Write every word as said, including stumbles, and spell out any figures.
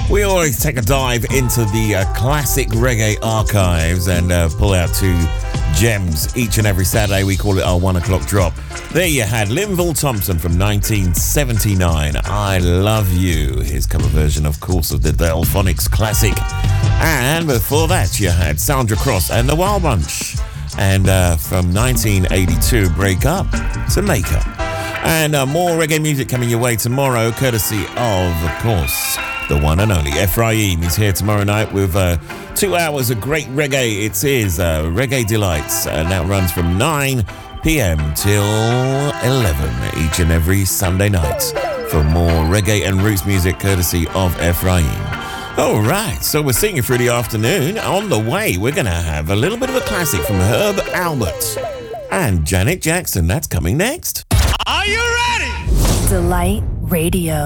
We always take a dive into the uh, classic reggae archives and uh, pull out two gems each and every Saturday. We call it our one o'clock drop. There you had Linval Thompson from nineteen seventy-nine. I Love You, his cover version, of course, of the Delphonics classic. And before that, you had Sandra Cross and the Wild Bunch. And uh, from nineteen eighty-two, Break Up to Make Up. And uh, more reggae music coming your way tomorrow, courtesy of, of course, the one and only Ephraim. He's here tomorrow night with uh, two hours of great reggae. It is uh, Reggae Delights, and that runs from nine p.m. till eleven each and every Sunday night for more reggae and roots music, courtesy of Ephraim. All right, so we're seeing you through the afternoon. On the way, we're going to have a little bit of a classic from Herb Albert and Janet Jackson. That's coming next. Are you ready? Delight Radio.